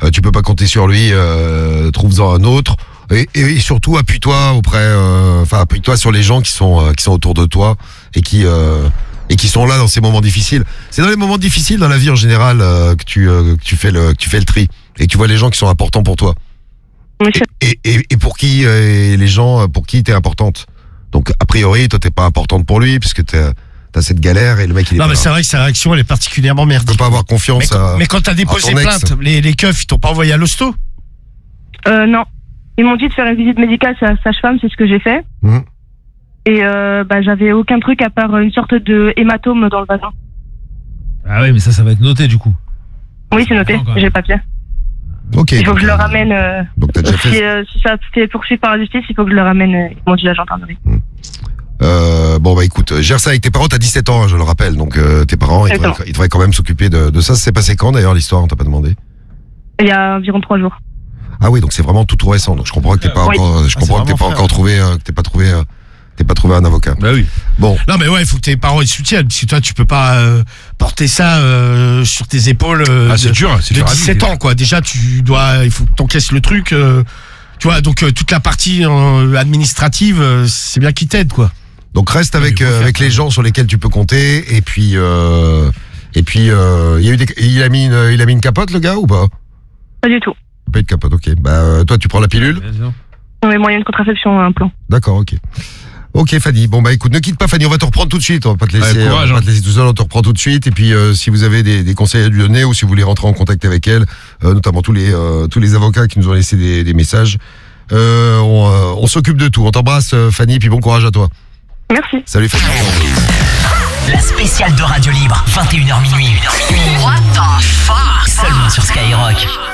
tu peux pas compter sur lui, trouve-en un autre. Et surtout appuie-toi appuie-toi sur les gens qui sont autour de toi et qui sont là dans ces moments difficiles. C'est dans les moments difficiles dans la vie en général que tu fais le tri et que tu vois les gens qui sont importants pour toi. Oui, et pour qui les gens pour qui t'es importante. Donc a priori toi t'es pas importante pour lui puisque t'as cette galère et le mec il est Non, pas mais là. c'est vrai que sa réaction, elle est particulièrement Tu merdique. peux pas avoir confiance Mais quand t'as déposé ton ex. plainte, les keufs, ils t'ont pas envoyé à l'hosto? non. Ils m'ont dit de faire une visite médicale à la sage-femme, c'est ce que j'ai fait. Et j'avais aucun truc à part une sorte de hématome dans le vagin. Ah oui, mais ça va être noté du coup. Oui, c'est noté, j'ai le papier. Ok. Il faut que je le ramène. Donc t'as déjà fait. Si ça fait poursuivre par la justice, il faut que je le ramène. Ils m'ont dit la gendarmerie. Bon bah écoute, gère ça avec tes parents, t'as 17 ans, je le rappelle, donc tes parents, ils devraient quand même s'occuper de ça. Ça s'est passé quand d'ailleurs l'histoire, on t'a pas demandé? Il y a environ 3 jours. Ah oui, donc c'est vraiment tout récent, donc je comprends que t'es pas encore, t'es pas trouvé un avocat. Bah oui. Bon. Non, mais ouais, il faut que tes parents ils soutiennent, parce que toi, tu peux pas porter ça sur tes épaules c'est dur, c'est de dur à 17 vivre. ans, quoi. Déjà, il faut que t'encaisses le truc. Tu vois, donc toute la partie administrative, c'est bien qu'ils t'aident, quoi. Donc reste avec les gens sur lesquels tu peux compter, et puis il a mis une capote le gars ou pas? Pas du tout. Pas de capote, ok. Bah toi tu prends la pilule? On met moyen de contraception à un plan. D'accord, ok. Ok Fanny, bon bah écoute, ne quitte pas Fanny, on va te reprendre tout de suite, on va pas te laisser, courage, on va pas te laisser tout seul, on te reprend tout de suite, et puis si vous avez des conseils à lui donner, ou si vous voulez rentrer en contact avec elle, notamment tous les avocats qui nous ont laissé des messages, on s'occupe de tout. On t'embrasse Fanny, puis bon courage à toi. Merci. Salut Fanny. La spéciale de Radio Libre, 21h minuit. What the fuck? Seulement sur Skyrock.